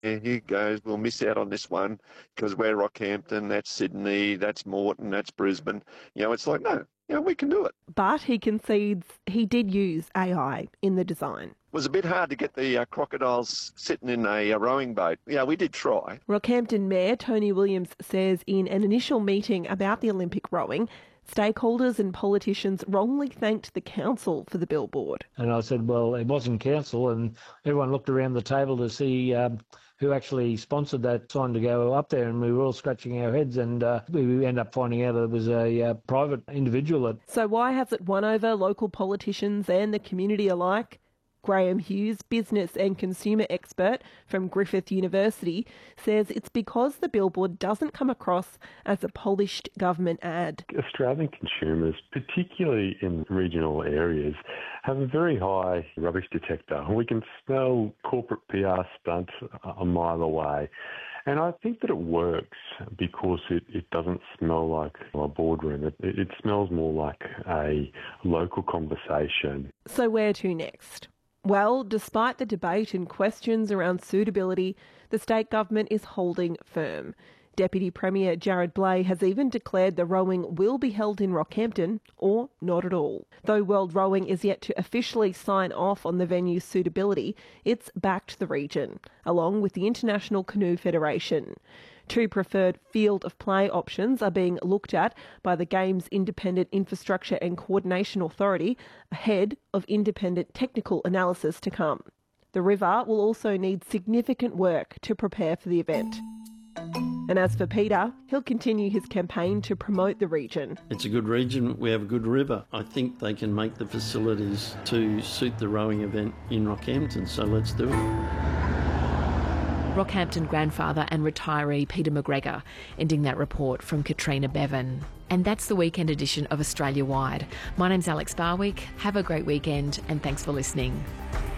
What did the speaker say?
he goes, we'll miss out on this one because we're Rockhampton, that's Sydney, that's Moreton, that's Brisbane. It's like, no, we can do it. But he concedes he did use AI in the design. It was a bit hard to get the crocodiles sitting in a rowing boat. Yeah, we did try. Rockhampton Mayor Tony Williams says in an initial meeting about the Olympic rowing, stakeholders and politicians wrongly thanked the council for the billboard. And I said, well, it wasn't council, and everyone looked around the table to see who actually sponsored that sign to go up there, and we were all scratching our heads, and we ended up finding out it was a private individual. So why has it won over local politicians and the community alike? Graham Hughes, business and consumer expert from Griffith University, says it's because the billboard doesn't come across as a polished government ad. Australian consumers, particularly in regional areas, have a very high rubbish detector. We can smell corporate PR stunts a mile away. And I think that it works because it doesn't smell like a boardroom. It smells more like a local conversation. So where to next? Well, despite the debate and questions around suitability, the state government is holding firm. Deputy Premier Jared Blay has even declared the rowing will be held in Rockhampton, or not at all. Though World Rowing is yet to officially sign off on the venue's suitability, it's backed the region, along with the International Canoe Federation. Two preferred field of play options are being looked at by the Games Independent Infrastructure and Coordination Authority ahead of independent technical analysis to come. The river will also need significant work to prepare for the event. And as for Peter, he'll continue his campaign to promote the region. It's a good region, we have a good river. I think they can make the facilities to suit the rowing event in Rockhampton, so let's do it. Rockhampton grandfather and retiree Peter McGregor, ending that report from Katrina Bevan. And that's the weekend edition of Australia Wide. My name's Alex Barwick. Have a great weekend and thanks for listening.